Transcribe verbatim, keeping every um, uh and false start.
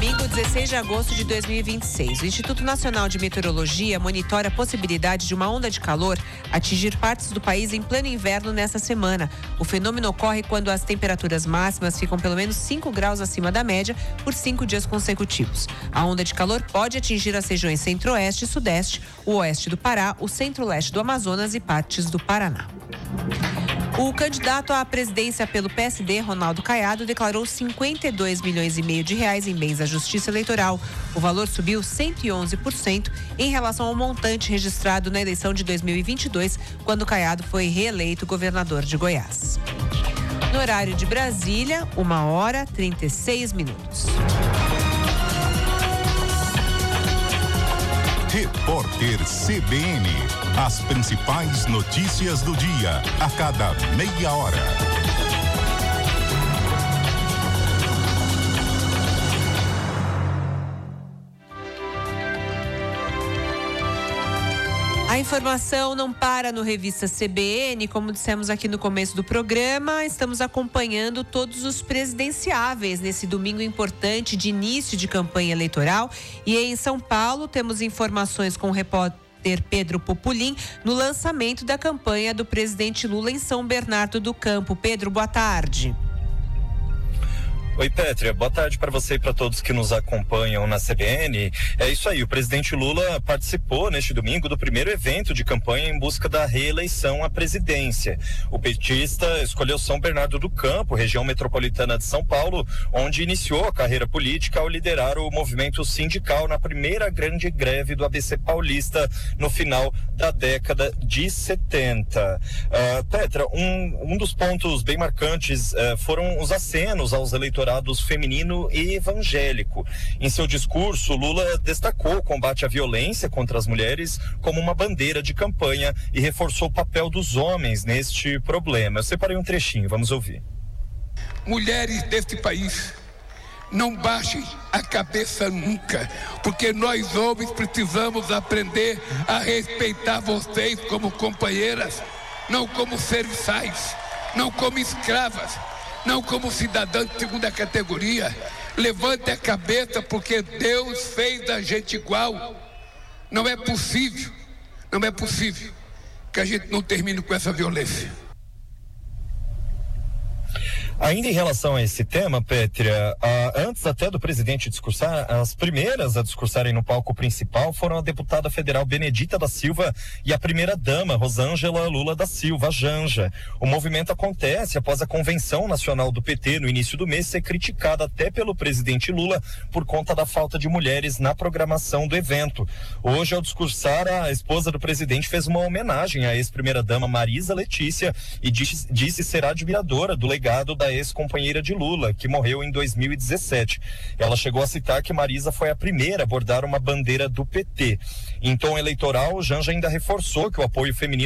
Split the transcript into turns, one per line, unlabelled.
domingo, dezesseis de agosto de dois mil e vinte e seis. O Instituto Nacional de Meteorologia monitora a possibilidade de uma onda de calor atingir partes do país em pleno inverno nesta semana. O fenômeno ocorre quando as temperaturas máximas ficam pelo menos cinco graus acima da média por cinco dias consecutivos. A onda de calor pode atingir as regiões centro-oeste e sudeste, o oeste do Pará, o centro-leste do Amazonas e partes do Paraná. O candidato à presidência pelo P S D, Ronaldo Caiado, declarou cinquenta e dois milhões e meio de reais em bens à Justiça Eleitoral. O valor subiu cento e onze por cento em relação ao montante registrado na eleição de dois mil e vinte e dois, quando Caiado foi reeleito governador de Goiás. No horário de Brasília, uma hora trinta e seis minutos.
Repórter C B N. As principais notícias do dia, a cada meia hora.
A informação não para no Revista C B N, como dissemos aqui no começo do programa, estamos acompanhando todos os presidenciáveis nesse domingo importante de início de campanha eleitoral. E em São Paulo temos informações com o repórter Pedro Populim no lançamento da campanha do presidente Lula em São Bernardo do Campo. Pedro, boa tarde.
Oi, Pétria, boa tarde para você e para todos que nos acompanham na C B N. É isso aí, o presidente Lula participou neste domingo do primeiro evento de campanha em busca da reeleição à presidência. O petista escolheu São Bernardo do Campo, região metropolitana de São Paulo, onde iniciou a carreira política ao liderar o movimento sindical na primeira grande greve do A B C paulista no final da década de setenta. Uh, Pétria, um, um dos pontos bem marcantes uh, foram os acenos aos eleitores feminino e evangélico. Em seu discurso, Lula destacou o combate à violência contra as mulheres como uma bandeira de campanha e reforçou o papel dos homens neste problema. Eu separei um trechinho, vamos ouvir.
Mulheres deste país, não baixem a cabeça nunca, porque nós homens precisamos aprender a respeitar vocês como companheiras, não como serviçais, não como escravas, não como cidadã de segunda categoria. Levante a cabeça, porque Deus fez a gente igual. Não é possível, não é possível que a gente não termine com essa violência.
Ainda em relação a esse tema, Pétria, ah, antes até do presidente discursar, as primeiras a discursarem no palco principal foram a deputada federal Benedita da Silva e a primeira-dama Rosângela Lula da Silva, a Janja. O movimento acontece após a Convenção Nacional do P T, no início do mês, ser criticada até pelo presidente Lula por conta da falta de mulheres na programação do evento. Hoje, ao discursar, a esposa do presidente fez uma homenagem à ex-primeira-dama Marisa Letícia e disse, disse ser admiradora do legado da ex-companheira de Lula, que morreu em dois mil e dezessete. Ela chegou a citar que Marisa foi a primeira a bordar uma bandeira do P T. Em tom eleitoral, Janja ainda reforçou que o apoio feminino